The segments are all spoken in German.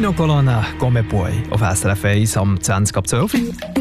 Nino Colonna, Come Puoi, auf SRF 1 am 20 ab 12 Uhr.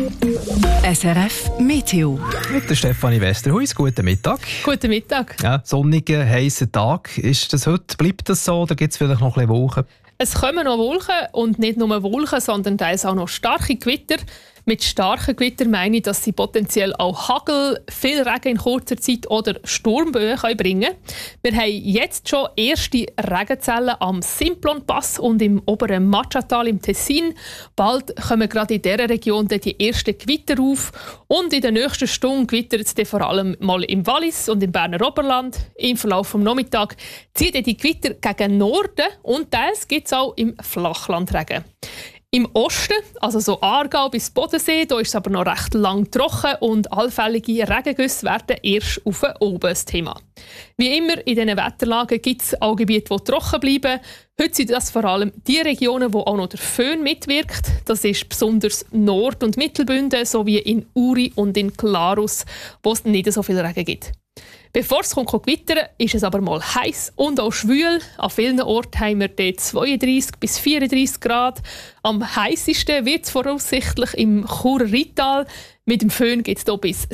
SRF Meteo. Mit der Stefanie Westerhuis. Guten Mittag. Guten Mittag. Ja, sonniger, heißer Tag. Ist das heute? Bleibt das so oder gibt es vielleicht noch ein bisschen Wolken? Es kommen noch Wolken und nicht nur Wolken, sondern teils auch noch starke Gewitter. Mit starken Gewitter meine ich, dass sie potenziell auch Hagel, viel Regen in kurzer Zeit oder Sturmböen bringen können. Wir haben jetzt schon erste Regenzellen am Simplon-Pass und im oberen Matschatal im Tessin. Bald kommen gerade in dieser Region die ersten Gewitter auf. Und in der nächsten Stunde gewittert es vor allem mal im Wallis und im Berner Oberland. Im Verlauf des Nachmittags ziehen die Gewitter gegen Norden und teils gibt es auch im Flachland Regen. Im Osten, also so Aargau bis Bodensee, da ist es aber noch recht lang trocken und allfällige Regengüsse werden erst auf oben das Thema. Wie immer in diesen Wetterlagen gibt es auch Gebiete, die trocken bleiben. Heute sind das vor allem die Regionen, wo auch noch der Föhn mitwirkt. Das ist besonders Nord- und Mittelbünden sowie in Uri und in Glarus, wo es nicht so viel Regen gibt. Bevor es gewittern, ist es aber mal heiß und auch schwül. An vielen Orten haben wir dort 32 bis 34 Grad. Am heißesten wird es voraussichtlich im Churer Rital. Mit dem Föhn geht es hier bis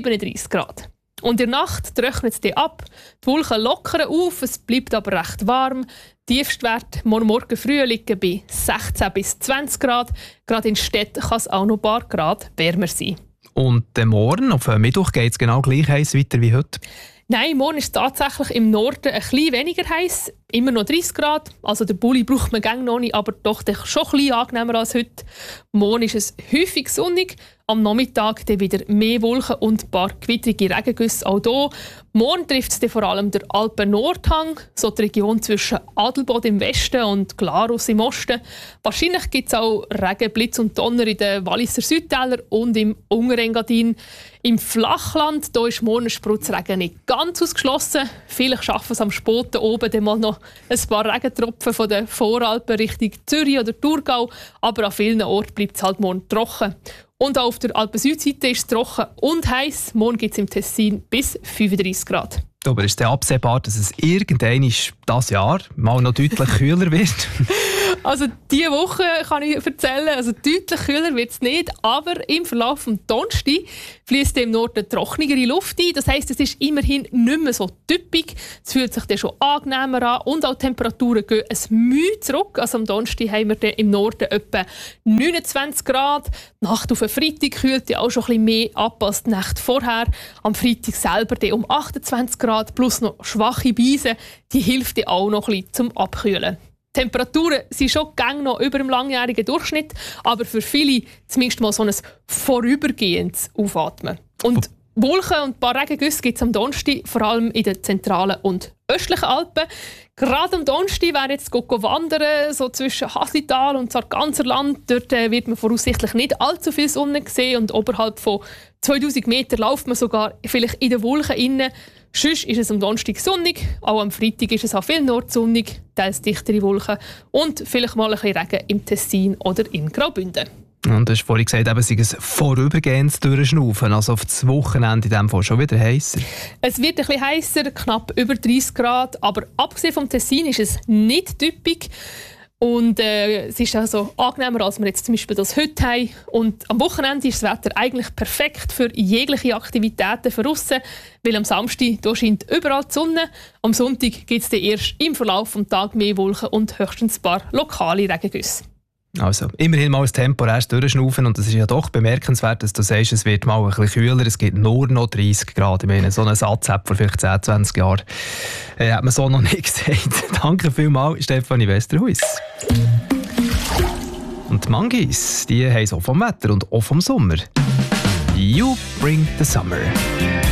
37 Grad. Und in der Nacht trocknet es ab. Die Wolken lockern auf, es bleibt aber recht warm. Tiefstwerte morgen früh liegen bei 16 bis 20 Grad. Gerade in Städten kann es auch noch ein paar Grad wärmer sein. Und morgen, auf Mittwoch, geht es genau gleich heiß weiter wie heute? Nein, morgen ist es tatsächlich im Norden ein bisschen weniger heiß. Immer noch 30 Grad. Also der Pulli braucht man noch nicht, aber doch schon ein bisschen angenehmer als heute. Morgen ist es häufig sonnig. Am Nachmittag dann wieder mehr Wolken und ein paar gewittrige Regengüsse auch hier. Morgen trifft es vor allem der Alpen-Nordhang, so die Region zwischen Adelboden im Westen und Glarus im Osten. Wahrscheinlich gibt es auch Regen, Blitz und Donner in den Walliser Südtälern und im Unterengadin. Im Flachland da ist morgen Spritzregen nicht ganz ausgeschlossen. Vielleicht schaffen es am Spoten oben dann mal noch ein paar Regentropfen von den Voralpen Richtung Zürich oder Thurgau. Aber an vielen Orten bleibt es halt morgen trocken. Und auch auf der Alpen-Südseite ist es trocken und heiß. Morgen gibt es im Tessin bis 35 Grad. Aber ist es absehbar, dass es irgendwann dieses Jahr mal noch deutlich kühler wird? Also diese Woche kann ich erzählen, also deutlich kühler wird es nicht, aber im Verlauf des Donnerstags fließt im Norden trockenere Luft ein. Das heisst, es ist immerhin nicht mehr so typisch. Es fühlt sich dann schon angenehmer an und auch die Temperaturen gehen ein Mühe zurück. Also am Donnerstag haben wir dann im Norden etwa 29 Grad. Die Nacht auf den Freitag kühlt ja auch schon ein bisschen mehr ab als die Nacht vorher. Am Freitag selber dann um 28 Grad plus noch schwache Beise. Die hilft dann auch noch ein bisschen zum Abkühlen. Die Temperaturen sind schon noch über dem langjährigen Durchschnitt, aber für viele zumindest mal so ein vorübergehendes Aufatmen. Und Wolken und ein paar Regengüsse gibt es am Donnerstag, vor allem in den zentralen und östlichen Alpen. Gerade am Donnerstag wäre jetzt wandern, so zwischen Haslital und Sarganserland. Dort wird man voraussichtlich nicht allzu viel Sonne sehen und oberhalb von 2000 Metern läuft man sogar vielleicht in den Wolken inne. Sonst ist es am Donnerstag sonnig, auch am Freitag ist es an vielen Orten sonnig, teils dichtere Wolken und vielleicht mal ein bisschen Regen im Tessin oder in Graubünden. Und du hast vorhin gesagt, es sei ein vorübergehendes Durchschnaufen, also auf das Wochenende in dem Fall schon wieder heißer. Es wird ein bisschen heißer, knapp über 30 Grad, aber abgesehen vom Tessin ist es nicht typisch. Und es ist also angenehmer, als wir jetzt zum Beispiel das heute haben. Und am Wochenende ist das Wetter eigentlich perfekt für jegliche Aktivitäten für draussen, weil am Samstag da scheint überall die Sonne. Am Sonntag gibt es dann erst im Verlauf des Tages mehr Wolken und höchstens ein paar lokale Regengüsse. Also, immerhin mal ein temporäres Durchschnaufen und es ist ja doch bemerkenswert, dass du sagst, es wird mal ein bisschen kühler, es gibt nur noch 30 Grad. Ich meine, so einen Satz hat vor vielleicht 10, 20 Jahren hat man so noch nicht gesagt. Danke vielmals, Stefanie Westerhuis. Und die Mangis, die haben es auch vom Wetter und auch vom Sommer. You bring the summer.